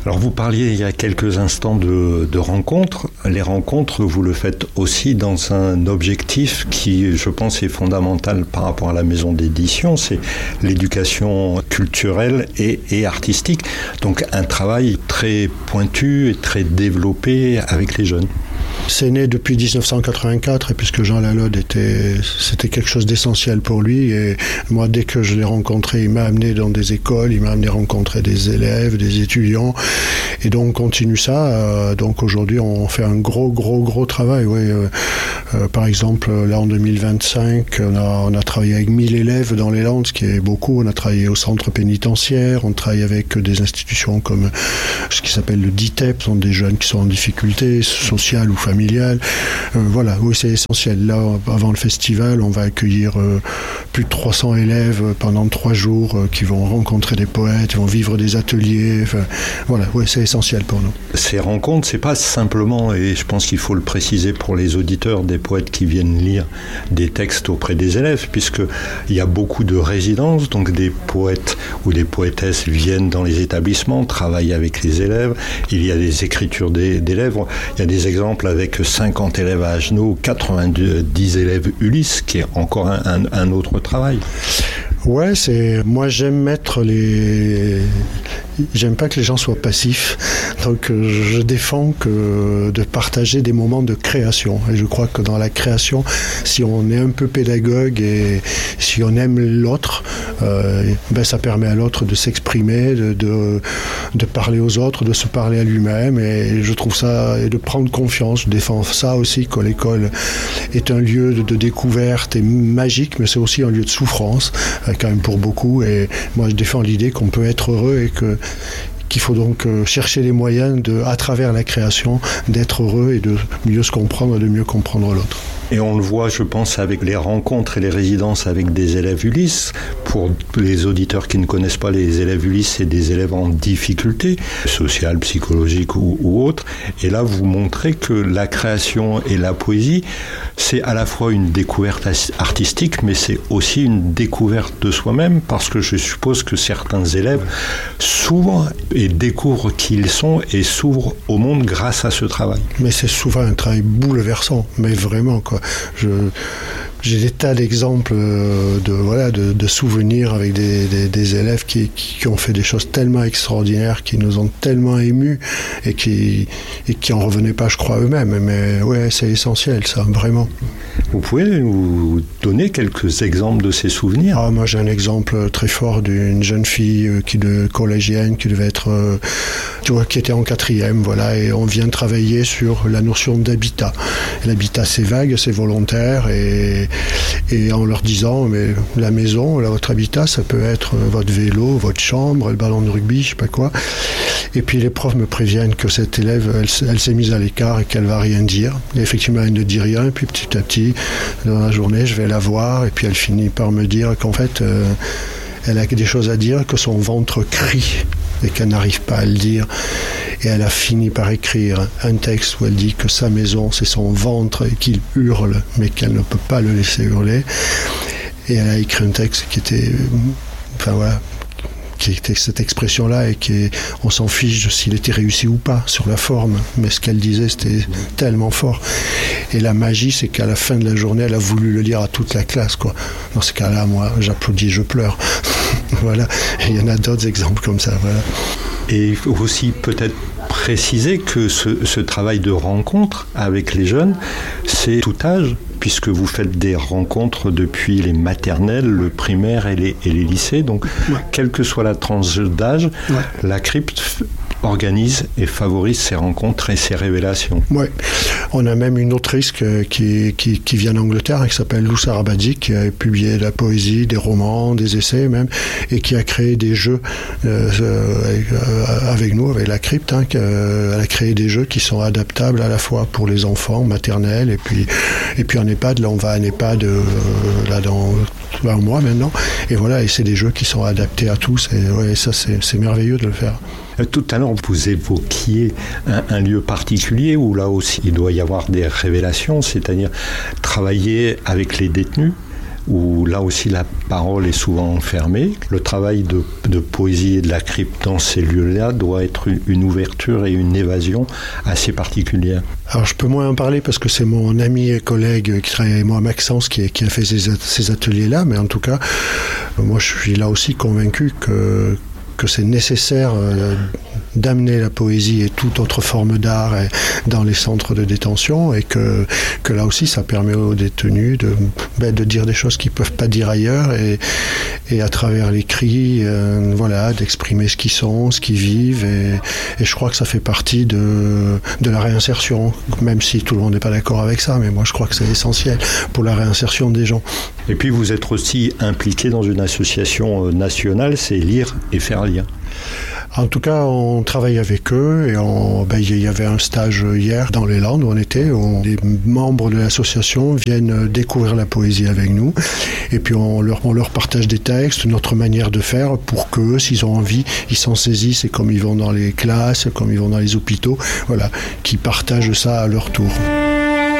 Alors vous parliez il y a quelques instants de rencontres. Les rencontres, vous le faites aussi dans un objectif qui, je pense, est fondamental par rapport à la maison d'édition, c'est l'éducation culturelle et artistique. Donc un travail très pointu et très développé avec les jeunes. C'est né depuis 1984 et puisque Jean Lalode c'était quelque chose d'essentiel pour lui et moi dès que je l'ai rencontré il m'a amené dans des écoles, il m'a amené rencontrer des élèves, des étudiants et donc on continue ça. Donc aujourd'hui on fait un gros travail. Oui. Par exemple là en 2025 on a travaillé avec 1000 élèves dans les Landes, ce qui est beaucoup. On a travaillé au centre pénitentiaire, on travaille avec des institutions comme ce qui s'appelle le DITEP, ce sont des jeunes qui sont en difficulté sociale ou familiale. Voilà, oui, c'est essentiel. Là, avant le festival, on va accueillir plus de 300 élèves pendant 3 jours qui vont rencontrer des poètes, vont vivre des ateliers. Enfin, voilà, oui, c'est essentiel pour nous. Ces rencontres, c'est pas simplement, et je pense qu'il faut le préciser pour les auditeurs, des poètes qui viennent lire des textes auprès des élèves, puisqu'il y a beaucoup de résidences, donc des poètes ou des poétesses viennent dans les établissements, travaillent avec les élèves. Il y a des écritures d'élèves. Il y a des exemples avec 50 élèves à Agenot, 90 élèves Ulysse, qui est encore un autre travail. Ouais, moi j'aime pas que les gens soient passifs, donc je défends de partager des moments de création. Et je crois que dans la création, si on est un peu pédagogue et si on aime l'autre, ça permet à l'autre de s'exprimer, de parler aux autres, de se parler à lui-même. Et je trouve ça, et de prendre confiance. Je défends ça aussi, que l'école est un lieu de découverte et magique, mais c'est aussi un lieu de souffrance, quand même pour beaucoup. Et moi je défends l'idée qu'on peut être heureux et qu'il faut donc chercher les moyens à travers la création d'être heureux et de mieux se comprendre et de mieux comprendre l'autre. Et on le voit, je pense, avec les rencontres et les résidences avec des élèves Ulysse. Pour les auditeurs qui ne connaissent pas les élèves Ulysse, c'est des élèves en difficulté, sociale, psychologique ou autre. Et là, vous montrez que la création et la poésie, c'est à la fois une découverte artistique, mais c'est aussi une découverte de soi-même, parce que je suppose que certains élèves s'ouvrent et découvrent qui ils sont et s'ouvrent au monde grâce à ce travail. Mais c'est souvent un travail bouleversant, mais vraiment, quoi. J'ai des tas d'exemples de souvenirs avec des élèves qui ont fait des choses tellement extraordinaires, qui nous ont tellement émus et qui en revenaient pas, je crois, eux-mêmes. Mais ouais, c'est essentiel, ça, vraiment. Vous pouvez nous donner quelques exemples de ces souvenirs ? Moi, j'ai un exemple très fort d'une jeune fille collégienne qui devait être, qui était en 4e, voilà, et on vient travailler sur la notion d'habitat. L'habitat, c'est vague, c'est volontaire, et en leur disant, mais la maison, votre habitat, ça peut être votre vélo, votre chambre, le ballon de rugby, je sais pas quoi. Et puis les profs me préviennent que cette élève, elle s'est mise à l'écart et qu'elle va rien dire. Et effectivement, elle ne dit rien, et puis petit à petit, dans la journée, je vais la voir, et puis elle finit par me dire qu'en fait, elle a des choses à dire, que son ventre crie, et qu'elle n'arrive pas à le dire. Et elle a fini par écrire un texte où elle dit que sa maison, c'est son ventre et qu'il hurle, mais qu'elle ne peut pas le laisser hurler. Et elle a écrit un texte qui était... qui était cette expression-là et on s'en fiche s'il était réussi ou pas sur la forme, mais ce qu'elle disait c'était tellement fort. Et la magie, c'est qu'à la fin de la journée, elle a voulu le lire à toute la classe, quoi. Dans ce cas-là, moi, j'applaudis, je pleure. Voilà. Et il y en a d'autres exemples comme ça, voilà. Et il faut aussi peut-être préciser que ce travail de rencontre avec les jeunes, c'est tout âge, puisque vous faites des rencontres depuis les maternelles, le primaire et les lycées. Donc, quelle que soit la tranche d'âge, la crypte organise et favorise ces rencontres et ces révélations. Oui, on a même une autrice qui vient d'Angleterre, qui s'appelle Lou Sarabadji, qui a publié de la poésie, des romans, des essais même, et qui a créé des jeux avec nous, avec la crypte. Elle a créé des jeux qui sont adaptables à la fois pour les enfants maternels et puis en EHPAD. Là, on va en EHPAD là dans un mois maintenant. Et voilà, et c'est des jeux qui sont adaptés à tous. Et ça, c'est merveilleux de le faire. Tout à l'heure, vous évoquiez un lieu particulier où là aussi il doit y avoir des révélations, c'est-à-dire travailler avec les détenus, où là aussi la parole est souvent enfermée. Le travail de poésie et de la crypte dans ces lieux-là doit être une ouverture et une évasion assez particulière. Alors je peux moins en parler parce que c'est mon ami et collègue qui travaille avec moi, Maxence, qui a fait ces ateliers-là, mais en tout cas, moi je suis là aussi convaincu que c'est nécessaire d'amener la poésie et toute autre forme d'art dans les centres de détention, et que là aussi ça permet aux détenus de dire des choses qu'ils ne peuvent pas dire ailleurs, et à travers l'écrit d'exprimer ce qu'ils sont, ce qu'ils vivent, et je crois que ça fait partie de la réinsertion, même si tout le monde n'est pas d'accord avec ça, mais moi je crois que c'est essentiel pour la réinsertion des gens. Et puis vous êtes aussi impliqué dans une association nationale, c'est Lire et faire lire. En tout cas, on travaille avec eux, et il y avait un stage hier dans les Landes où on était, où les membres de l'association viennent découvrir la poésie avec nous, et puis on leur partage des textes, notre manière de faire, pour qu'eux, s'ils ont envie, ils s'en saisissent, et comme ils vont dans les classes, comme ils vont dans les hôpitaux, qu'ils partagent ça à leur tour.